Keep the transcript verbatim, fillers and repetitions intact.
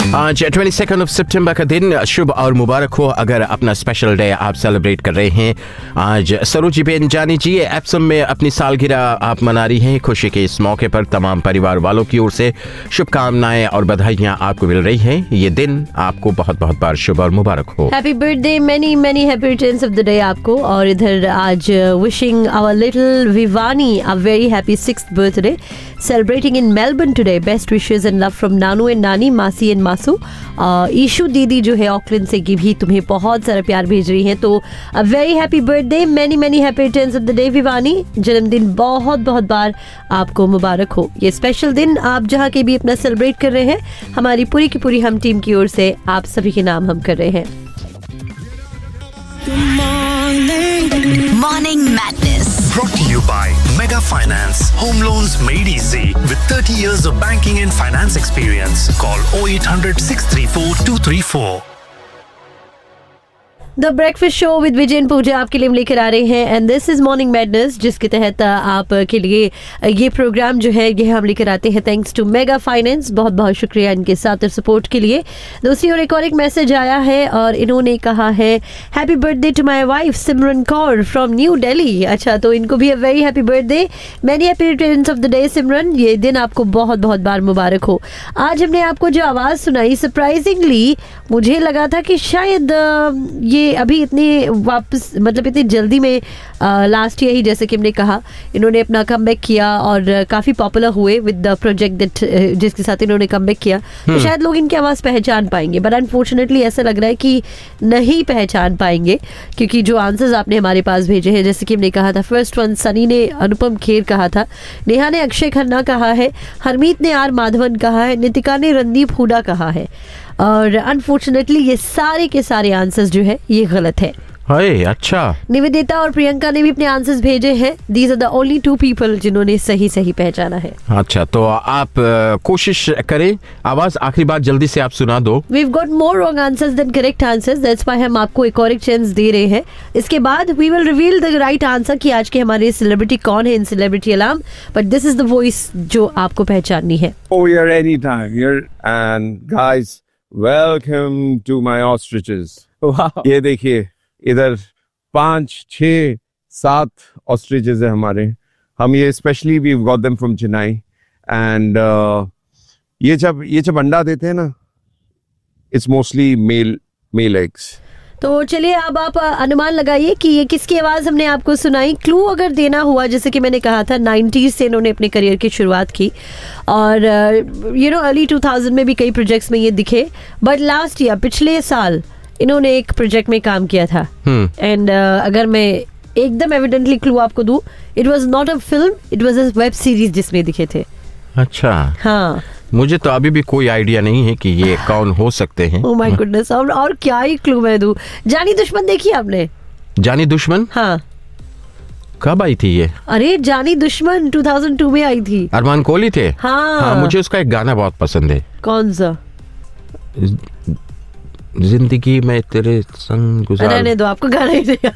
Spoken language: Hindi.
आज ट्वेंटी सेकेंड ऑफ सितंबर का दिन शुभ और मुबारक हो। अगर अपना स्पेशल डे आप सेलिब्रेट कर रहे हैं, आज सरोजी बेन जानी जी एप्सम में अपनी सालगिरह आप मना रही हैं। खुशी के इस मौके पर तमाम परिवार वालों की ओर से शुभकामनाएं और बधाइयां आपको मिल रही हैं। ये दिन आपको बहुत बहुत बार शुभ और मुबारक हो। Happy birthday, many many happy returns of the day आपको। और इधर आज wishing our little Bhiwani a very happy sixth birthday, celebrating in Melbourne today. Best wishes and love from Nanu and नानी, मासी एंड मासू। ईशू दीदी जो है ऑकलैंड से की भी तुम्हें बहुत सारा प्यार भेज रही हैं। तो a very happy birthday, many many happy returns of the day Bhiwani. जन्मदिन बहुत बहुत बार आपको मुबारक हो। ये स्पेशल दिन आप जहाँ के भी अपना सेलिब्रेट कर रहे हैं, हमारी पूरी की पूरी हम टीम की ओर से आप सभी के नाम हम कर रहे हैं। Morning Madness. Brought to you by Mega Finance. Home loans made easy. With thirty years of banking and finance experience. Call oh eight hundred six three four two three four. The breakfast show with Vijay and पूजा आपके लिए हम लेकर आ रहे हैं and this is morning madness, जिसके तहत आप के लिए ये प्रोग्राम जो है ये हम लेकर आते हैं थैंक्स टू मेगा फाइनेंस। बहुत बहुत शुक्रिया इनके साथ और सपोर्ट के लिए। दूसरी ओर एक और एक मैसेज आया है और इन्होंने कहा है happy birthday to my wife Simran Kaur from new Delhi. अच्छा, तो इनको भी a very happy birthday, many happy returns of the day सिमरन। ये दिन आपको बहुत बहुत बार मुबारक हो। आज हमने आपको जो आवाज़ सुनाई, सरप्राइजिंगली मुझे लगा था कि शायद ये अभी इतनी वापस मतलब इतनी जल्दी में लास्ट ईयर ही, जैसे कि हमने कहा, इन्होंने अपना कमबैक किया और काफ़ी पॉपुलर हुए विद द प्रोजेक्ट दैट जिसके साथ इन्होंने कमबैक किया। तो शायद लोग इनकी आवाज़ पहचान पाएंगे, बट अनफॉर्चुनेटली ऐसा लग रहा है कि नहीं पहचान पाएंगे, क्योंकि जो आंसर्स आपने हमारे पास भेजे हैं, जैसे कि हमने कहा था, फर्स्ट वन सनी ने अनुपम खेर कहा था, नेहा ने अक्षय खन्ना कहा है, हरमीत ने आर माधवन कहा है, नितिका ने रणदीप हुडा कहा है। और अनफॉर्चुनेटली ये सारे के सारे आंसर्स जो है ये गलत है। हाय, अच्छा। निवेदिता और प्रियंका ने भी अपने आंसर्स भेजे हैं। These are the only to people जिन्होंने सही सही पहचाना है। अच्छा, तो आप आ, कोशिश करें, आवाज आखिरी बार जल्दी से आप सुना दो। We've got more wrong answers than correct answers. That's why हम आपको एक और एक चांस दे रहे हैं। इसके बाद we will reveal the right answer कि आज के हमारे सेलिब्रिटी कौन है इन celebrity alarm. But this is the voice जो आपको पहचाननी है। Oh, you're anytime. You're and guys, welcome to my ostriches. Wow. ये देखिए, इधर पांच छः सात ऑस्ट्रिचेज है हमारे। हम ये specially we got them from Chennai and ये जब ये जब अंडा देते हैं ना, it's mostly mail mail eggs. तो चलिए अब आप अनुमान लगाइए कि ये किसकी आवाज़ हमने आपको सुनाई। क्लू अगर देना हुआ, जैसे कि मैंने कहा था, नाइन्टीज़ से इन्होंने अपने करियर की शुरुआत की और you know early two thousand में भी कई प्रोजेक्ट्स में ये दिखे, बट लास्ट ईयर पिछले साल इन्होंने एक प्रोजेक्ट में काम किया था। एंड uh, अगर मैं एकदम एविडेंटली क्लू आपको दूं, it was not a film, it was a web series जिसमें दिखे थे। अच्छा, हाँ। मुझे तो अभी भी कोई आइडिया नहीं है कि ये कौन हो सकते हैं। ओह माय गुडनेस, और, और क्या ही क्लू मैं दूं। जानी दुश्मन देखी आपने? जानी दुश्मन? हाँ। कब आई थी ये? अरे जानी दुश्मन टू थाउजेंड टू में आई थी। अरमान कोहली थे? हाँ, हाँ, मुझे उसका एक गाना बहुत पसंद है। कौन सा? जिंदगी में तेरे संग गुजार। रहने दो, आपको गाना ही नहीं